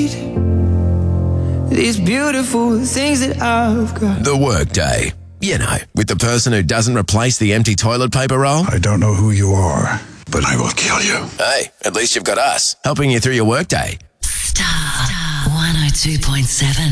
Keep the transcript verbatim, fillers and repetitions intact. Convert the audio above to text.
need these beautiful things that I've got. The Workday. You know, with the person who doesn't replace the empty toilet paper roll. I don't know who you are, but I will kill you. Hey, at least you've got us, helping you through your workday. Star one oh two point seven.